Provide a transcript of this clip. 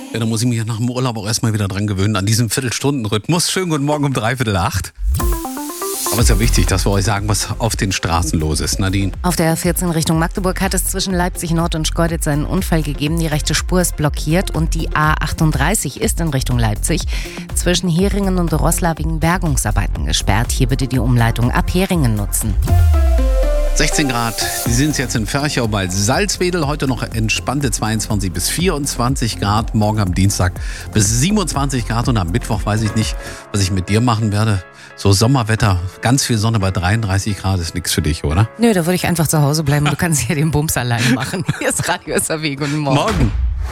Ja, da muss ich mich nach dem Urlaub auch erstmal wieder dran gewöhnen, an diesem Viertelstundenrhythmus. Schönen guten Morgen um 7:45. Aber es ist ja wichtig, dass wir euch sagen, was auf den Straßen los ist. Nadine? Auf der A14 Richtung Magdeburg hat es zwischen Leipzig Nord und Schkeuditz einen Unfall gegeben. Die rechte Spur ist blockiert und die A38 ist in Richtung Leipzig zwischen Heringen und Roßla wegen Bergungsarbeiten gesperrt. Hier bitte die Umleitung ab Heringen nutzen. 16 Grad, die sind jetzt in Ferchau bei Salzwedel. Heute noch entspannte 22 bis 24 Grad. Morgen am Dienstag bis 27 Grad. Und am Mittwoch weiß ich nicht, was ich mit dir machen werde. So Sommerwetter, ganz viel Sonne bei 33 Grad ist nichts für dich, oder? Nö, da würde ich einfach zu Hause bleiben. Du kannst ja den Bums allein machen. Hier ist Radio SAW. Guten Morgen. Morgen.